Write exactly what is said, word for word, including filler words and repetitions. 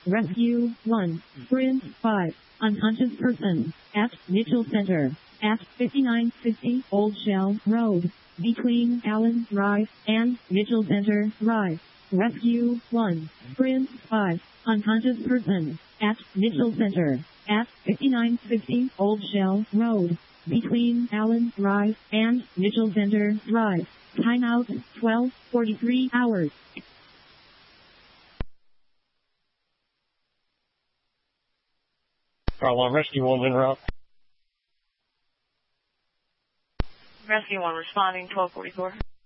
Rescue one. Sprint five. Unconscious person. At Mitchell Center. At fifty-nine fifty Old Shell Road. Between Allen Drive and Mitchell Center Drive. Rescue one. Sprint five. Unconscious person. At Mitchell Center. At fifty-nine fifty Old Shell Road. Between Allen Drive and Mitchell Center Drive. Timeout twelve forty-three hours. Carl, Rescue one en route. Rescue one responding, twelve forty-four.